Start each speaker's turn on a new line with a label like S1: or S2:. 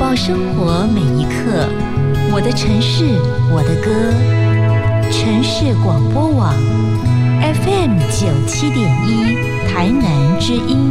S1: 到生活每一刻，我的城市，我的歌。城市广播网 FM 97.1，台南之音。